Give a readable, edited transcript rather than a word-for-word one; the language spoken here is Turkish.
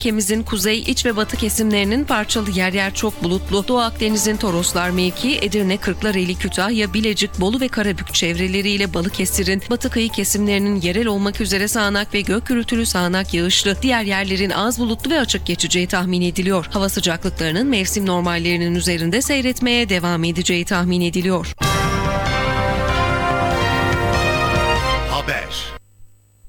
Ülkemizin kuzey, iç ve batı kesimlerinin parçalı yer yer çok bulutlu. Doğu Akdeniz'in Toroslar mevkii, Edirne, Kırklareli, Kütahya, Bilecik, Bolu ve Karabük çevreleriyle Balıkesir'in batı kıyı kesimlerinin yerel olmak üzere sağanak ve gök gürültülü sağanak yağışlı, diğer yerlerin az bulutlu ve açık geçeceği tahmin ediliyor. Hava sıcaklıklarının mevsim normallerinin üzerinde seyretmeye devam edeceği tahmin ediliyor. Haber.